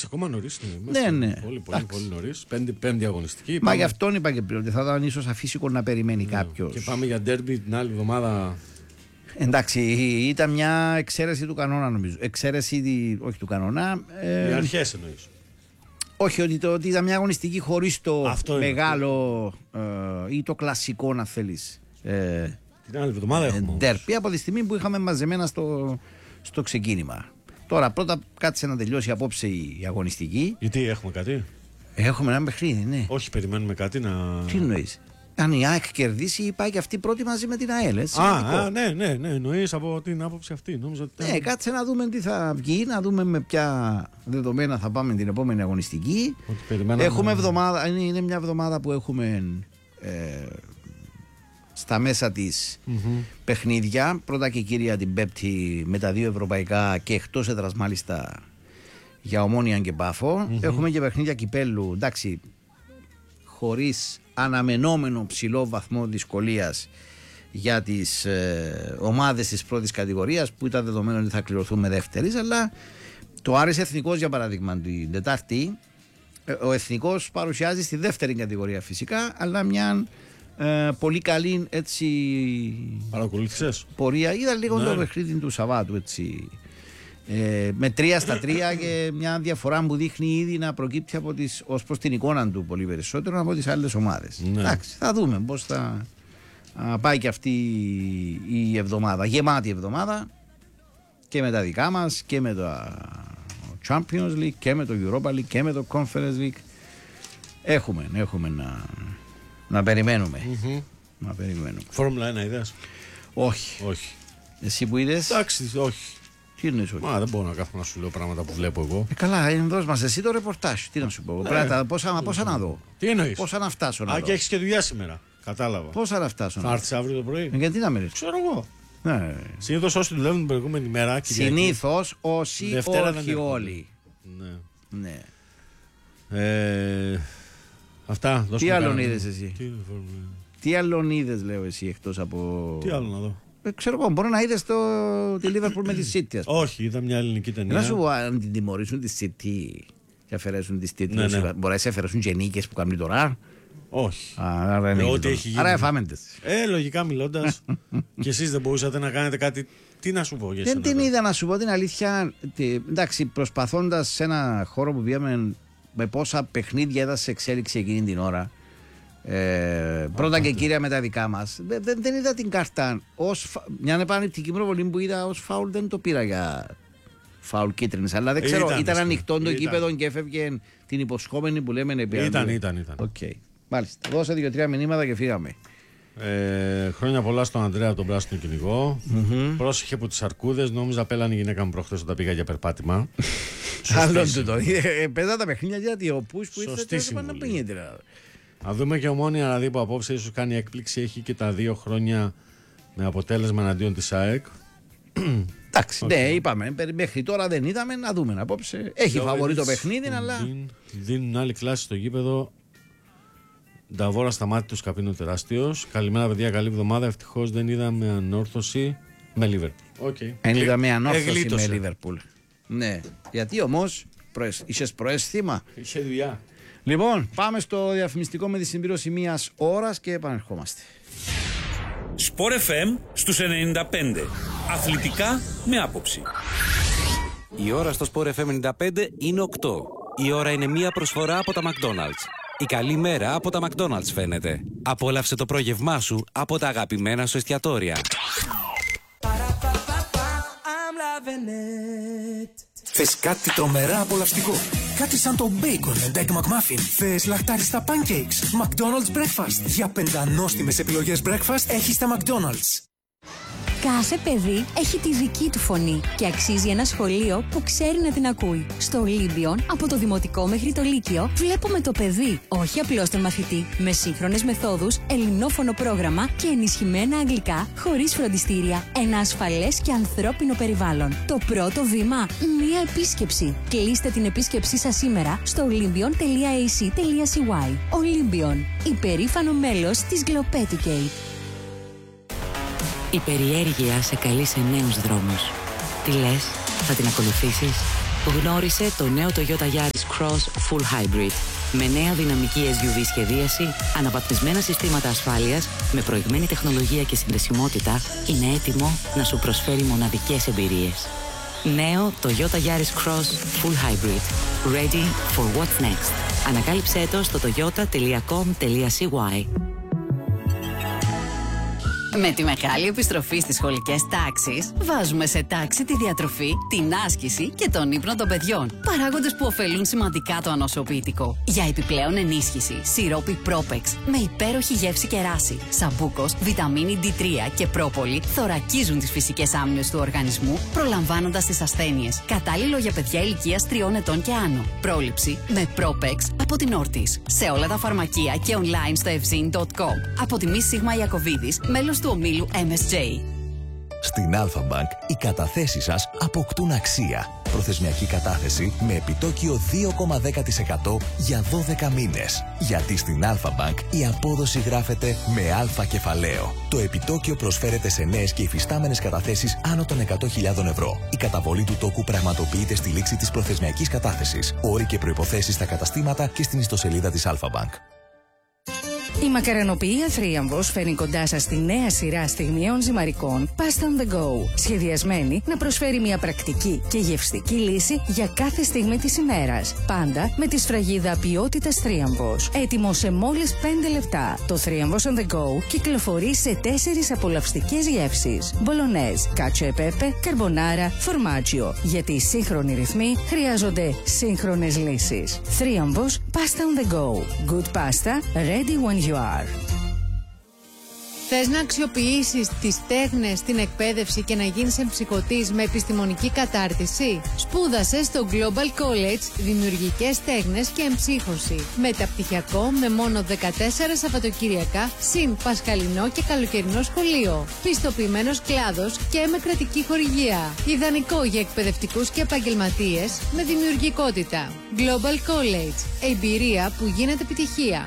Εντάξει, ακόμα νωρίς είναι. Ναι. Πολύ νωρίς. Πέμπτη αγωνιστική. Μα γι' αυτόν είπα και πριν ότι θα ήταν ίσως αφύσικο να περιμένει κάποιος. Και πάμε για ντέρμπι την άλλη εβδομάδα. Εντάξει, ήταν μια εξαίρεση του κανόνα, νομίζω. Όχι του κανόνα. Οι αρχές εννοείς. Όχι, ότι ήταν μια αγωνιστική χωρίς το μεγάλο ή το κλασικό, να θέλεις. Την άλλη εβδομάδα έχουμε. Ντέρμπι από τη στιγμή που είχαμε μαζεμένα στο ξεκίνημα. Τώρα πρώτα κάτσε να τελειώσει απόψε η αγωνιστική. Γιατί έχουμε κάτι? Έχουμε ένα παιχνίδι, ναι. Όχι, περιμένουμε κάτι να. Τι εννοείς? Αν η ΑΕΚ κερδίσει, πάει και αυτή πρώτη μαζί με την ΑΕΛ. Ναι, εννοείς από την άποψη αυτή. Ναι, κάτσε να δούμε τι θα βγει, να δούμε με ποια δεδομένα θα πάμε την επόμενη αγωνιστική. Έχουμε εβδομάδα, είναι μια εβδομάδα που έχουμε στα μέσα της παιχνίδια. Πρώτα και κύρια την Πέμπτη με τα 2 ευρωπαϊκά και εκτός έδρας μάλιστα για Ομόνοια και Πάφο. Έχουμε και παιχνίδια κυπέλλου, εντάξει, χωρίς αναμενόμενο ψηλό βαθμό δυσκολίας για τις ομάδες της πρώτης κατηγορίας, που ήταν δεδομένο ότι θα κληρωθούν με δεύτερης, αλλά το Άρης Εθνικός για παράδειγμα την Τετάρτη, ο Εθνικός παρουσιάζει στη δεύτερη κατηγορία φυσικά, αλλά μια πολύ καλή έτσι πορεία. Είδα λίγο το παιχνίδι του Σαββάτου έτσι, με 3-3 και μια διαφορά που δείχνει ήδη να προκύπτει από ως προς την εικόνα του πολύ περισσότερο από τις άλλες ομάδες. Εντάξει, θα δούμε πώς θα πάει και αυτή η εβδομάδα, γεμάτη εβδομάδα και με τα δικά μας και με το Champions League και με το Europa League και με το Conference League. Έχουμε να περιμένουμε. Να περιμένουμε. Φόρμουλα 1 είδες? Όχι. Εσύ που είδες? Εντάξει, όχι. Τι εννοείς όχι? Μα δεν μπορώ να κάθομαι να σου λέω πράγματα που βλέπω εγώ. Καλά, δώσ' μας εσύ το ρεπορτάζ. Τι να σου πω? Πόσα να δω? Τι εννοείς? Πόσα να φτάσω να δω? Και έχεις και δουλειά σήμερα. Κατάλαβα. Πόσα να φτάσω να δω? Θα έρθεις αύριο το πρωί? Γιατί να με ρίξεις? Ξέρω εγώ. Συνήθως όσοι δουλεύουν την προηγούμενη μέρα. Συνήθως όσοι, όχι όλοι. Ναι. Αυτά. Τι άλλον είδες εσύ? Τι άλλον είδες, λέω εσύ, εκτός από. Τι άλλο να δω? Ξέρω εγώ, μπορεί να είδες τη Liverpool με τη City. Όχι, είδα μια ελληνική ταινία. Να σου πω, αν την τιμωρήσουν τη City και αφαιρέσουν τις τίτλους, μπορεί να σε αφαιρέσουν και νίκες που κάνουν τώρα. Όχι. Ό,τι έχει γίνει. Άρα εφάμεντες. Λογικά μιλώντας. Και εσείς δεν μπορούσατε να κάνετε κάτι? Τι να σου πω για εσένα? Δεν την είδα, να σου πω την αλήθεια. Εντάξει, προσπαθώντας σε ένα χώρο που πήγαμε με πόσα παιχνίδια είδα σε εξέλιξη εκείνη την ώρα. Πρώτα και κύρια με τα δικά μας. Δεν είδα την κάρτα. Μια επαναληπτική προβολή που είδα ως φάουλ δεν το πήρα για φάουλ κίτρινες. Αλλά δεν ξέρω, ήταν ανοιχτό το γήπεδο και έφευγε την υποσχόμενη που λέμε επί. Ήταν. Okay. Μάλιστα. Δώσε 2-3 μηνύματα και φύγαμε. Χρόνια πολλά στον Ανδρέα από τον Πράσινο Κυνηγό. Πρόσεχε από τις αρκούδες. Νόμιζα πέλανε η γυναίκα μου προχθές όταν πήγα για περπάτημα. Άλλον του το. Παίζα τα παιχνίδια γιατί ο Πούς που ήρθε να πήγαινε. Να δούμε και Ομόνοια να δει που απόψε ίσως κάνει έκπληξη. Έχει και τα 2 χρόνια με αποτέλεσμα εναντίον της ΑΕΚ. Εντάξει, ναι, είπαμε. Μέχρι τώρα δεν είδαμε, να δούμε απόψε. Έχει φαβορί το παιχνίδι, αλλά. Δίνουν άλλη κλάση στο γήπεδο. Νταβόρα στα μάτια του Σκαπίνο τεράστιος. Καλημέρα, παιδιά, καλή εβδομάδα. Ευτυχώς δεν είδαμε ανόρθωση με Λίβερπουλ. Δεν είδαμε ανόρθωση με Λίβερπουλ. Ναι, γιατί όμως είχες προαίσθημα. Είχε δουλειά. Λοιπόν, πάμε στο διαφημιστικό με τη συμπλήρωση μιας ώρας και επανερχόμαστε. Sport FM στους 95. Αθλητικά με άποψη. Η ώρα στο Sport FM 95 είναι 8. Η ώρα είναι μια προσφορά από τα McDonald's. Η καλή μέρα από τα McDonald's φαίνεται. Απόλαυσε το πρόγευμά σου από τα αγαπημένα σου εστιατόρια. Θες κάτι τρομερά απολαυστικό? Κάτι σαν το bacon and egg McMuffin? Θες λαχτάριστα pancakes? McDonald's Breakfast. Για πεντανόστιμες επιλογές breakfast έχεις τα McDonald's. Κάθε παιδί έχει τη δική του φωνή και αξίζει ένα σχολείο που ξέρει να την ακούει. Στο Olympion, από το δημοτικό μέχρι το λύκειο, βλέπουμε το παιδί, όχι απλώς τον μαθητή, με σύγχρονες μεθόδους, ελληνόφωνο πρόγραμμα και ενισχυμένα αγγλικά, χωρίς φροντιστήρια, ένα ασφαλές και ανθρώπινο περιβάλλον. Το πρώτο βήμα, μία επίσκεψη. Κλείστε την επίσκεψή σας σήμερα στο olympion.ac.cy. Olympion, υπερήφανο μέλος της Globeducate. Η περιέργεια σε καλεί σε νέους δρόμους. Τι λες, θα την ακολουθήσεις? Γνώρισε το νέο Toyota Yaris Cross Full Hybrid. Με νέα δυναμική SUV σχεδίαση, αναβαθμισμένα συστήματα ασφάλειας, με προηγμένη τεχνολογία και συνδεσιμότητα, είναι έτοιμο να σου προσφέρει μοναδικές εμπειρίες. Νέο Toyota Yaris Cross Full Hybrid. Ready for what's next. Ανακάλυψέ το στο toyota.com.cy. Με τη μεγάλη επιστροφή στις σχολικές τάξεις, βάζουμε σε τάξη τη διατροφή, την άσκηση και τον ύπνο των παιδιών. Παράγοντες που ωφελούν σημαντικά το ανοσοποιητικό. Για επιπλέον ενίσχυση, σιρόπι Propex με υπέροχη γεύση και ράση, σαμπούκος, βιταμίνη D3 και πρόπολη θωρακίζουν τις φυσικές άμυνες του οργανισμού, προλαμβάνοντας τις ασθένειες. Κατάλληλο για παιδιά ηλικίας 3 ετών και άνω. Πρόληψη με Propex από την Όρτις. Σε όλα τα φαρμακεία και online στο evzin.com. Από τη Μη Σίγμα Ιακωβίδης, μέλος του ομίλου MSJ. Στην Alpha Bank οι καταθέσεις σας αποκτούν αξία. Προθεσμιακή κατάθεση με επιτόκιο 2,10% για 12 μήνες. Γιατί στην Alpha Bank η απόδοση γράφεται με αλφα κεφαλαίο. Το επιτόκιο προσφέρεται σε νέες και υφιστάμενες καταθέσεις άνω των 100.000 ευρώ. Η καταβολή του τόκου πραγματοποιείται στη λήξη της προθεσμιακής κατάθεσης. Όροι και προϋποθέσεις στα καταστήματα και στην ιστοσελίδα της Alpha Bank. Η μακαρονοποιία Θρίαμβος φέρνει κοντά σας τη νέα σειρά στιγμιαίων ζυμαρικών Pasta on the Go, σχεδιασμένη να προσφέρει μια πρακτική και γευστική λύση για κάθε στιγμή της ημέρας. Πάντα με τη σφραγίδα ποιότητας Θρίαμβος. Έτοιμο σε μόλις 5 λεπτά. Το Θρίαμβος on the Go κυκλοφορεί σε 4 απολαυστικές γεύσεις. Μπολονέζ, κάτσο e pepe, καρμπονάρα, φορμάτζιο. Γιατί οι σύγχρονοι ρυθμοί χρειάζονται σύγχρονες λύσεις. Θρίαμβος Pasta on the Go. Good pasta, ready when you are. Θες να αξιοποιήσεις τις τέχνες στην εκπαίδευση και να γίνεις εμψυχωτής με επιστημονική κατάρτιση? Σπούδασε στο Global College Δημιουργικές Τέχνες και Εμψύχωση. Μεταπτυχιακό με μόνο 14 Σαββατοκυριακά, συν πασχαλινό και καλοκαιρινό σχολείο. Πιστοποιημένος κλάδος και με κρατική χορηγία. Ιδανικό για εκπαιδευτικούς και επαγγελματίες με δημιουργικότητα. Global College. Εμπειρία που γίνεται επιτυχία.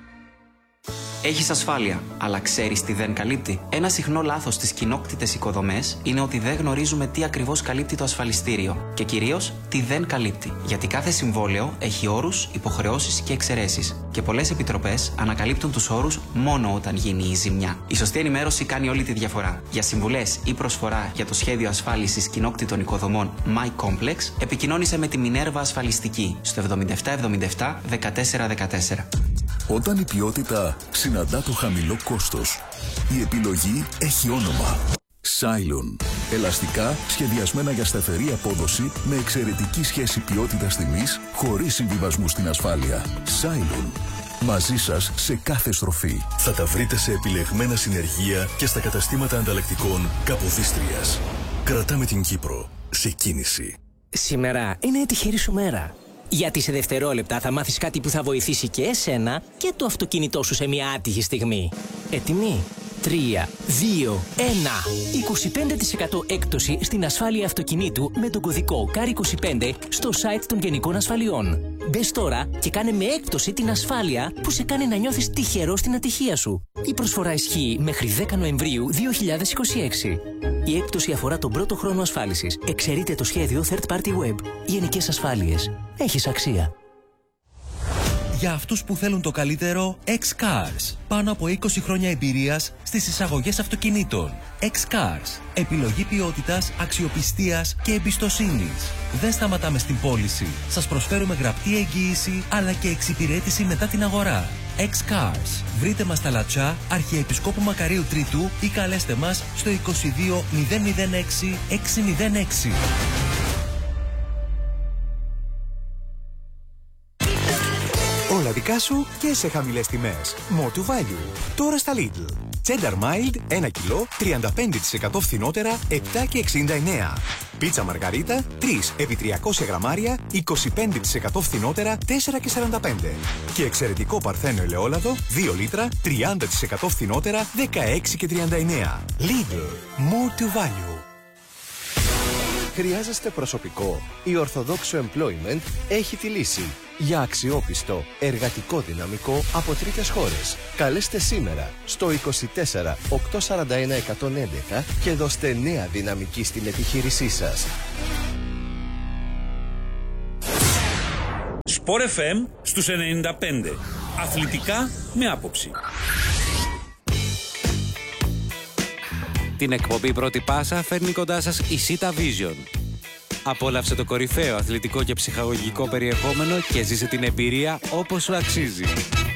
Έχεις ασφάλεια, αλλά ξέρεις τι δεν καλύπτει? Ένα συχνό λάθος στις κοινόκτητες οικοδομές είναι ότι δεν γνωρίζουμε τι ακριβώς καλύπτει το ασφαλιστήριο και κυρίως τι δεν καλύπτει. Γιατί κάθε συμβόλαιο έχει όρους, υποχρεώσεις και εξαιρέσεις. Και πολλές επιτροπές ανακαλύπτουν τους όρους μόνο όταν γίνει η ζημιά. Η σωστή ενημέρωση κάνει όλη τη διαφορά. Για συμβουλές ή προσφορά για το σχέδιο ασφάλισης κοινόκτητων οικοδομών My Complex, επικοινώνησε με τη Μινέρβα Ασφαλιστική στο 7777 1414. Όταν η ποιότητα συναντά το χαμηλό κόστος, η επιλογή έχει όνομα. Cylon. Ελαστικά σχεδιασμένα για σταθερή απόδοση με εξαιρετική σχέση ποιότητας-τιμής χωρίς συμβιβασμού στην ασφάλεια. Cylon. Μαζί σας σε κάθε στροφή. Θα τα βρείτε σε επιλεγμένα συνεργεία και στα καταστήματα ανταλλακτικών Καποδίστριας. Κρατάμε την Κύπρο σε κίνηση. Σήμερα είναι η τυχερή σου μέρα. Γιατί σε δευτερόλεπτα θα μάθεις κάτι που θα βοηθήσει και εσένα και το αυτοκίνητό σου σε μια άτυχη στιγμή. Έτοιμοι? 3, 2, 1. 25% έκπτωση στην ασφάλεια αυτοκινήτου με τον κωδικό CAR25 στο site των Γενικών Ασφαλιών. Μπες τώρα και κάνε με έκπτωση την ασφάλεια που σε κάνει να νιώθεις τυχερό στην ατυχία σου. Η προσφορά ισχύει μέχρι 10 Νοεμβρίου 2026. Η έκπτωση αφορά τον πρώτο χρόνο ασφάλισης. Εξαιρείται το σχέδιο Third Party Web. Γενικές Ασφάλειες. Έχεις αξία. Για αυτούς που θέλουν το καλύτερο, X-Cars. Πάνω από 20 χρόνια εμπειρίας στις εισαγωγές αυτοκινήτων. X-Cars. Επιλογή ποιότητας, αξιοπιστίας και εμπιστοσύνης. Δεν σταματάμε στην πώληση. Σας προσφέρουμε γραπτή εγγύηση αλλά και εξυπηρέτηση μετά την αγορά. X-Cars. Βρείτε μας στα Λατσά, Αρχιεπισκόπου Μακαρίου Τρίτου ή καλέστε μας στο 22 006 606. Όλα δικά σου και σε χαμηλές τιμές. More to value. Τώρα στα Lidl. Cheddar Mild 1 κιλό 35% φθηνότερα 7,69. Πίτσα Μαργαρίτα 3 επί 300 γραμμάρια 25% φθηνότερα 4,45. Και εξαιρετικό Παρθένο ελαιόλαδο 2 λίτρα 30% φθηνότερα 16,39. Lidl. More to value. Χρειάζεστε προσωπικό? Η Ορθοδόξο Employment έχει τη λύση. Για αξιόπιστο, εργατικό δυναμικό από τρίτες χώρες. Καλέστε σήμερα στο 24 841 111 και δώστε νέα δυναμική στην επιχείρησή σας. Sport FM στους 95. Αθλητικά με άποψη. Την εκπομπή Πρώτη Πάσα φέρνει κοντά σας η Sita Vision. Απόλαυσε το κορυφαίο αθλητικό και ψυχαγωγικό περιεχόμενο και ζήσε την εμπειρία όπως σου αξίζει.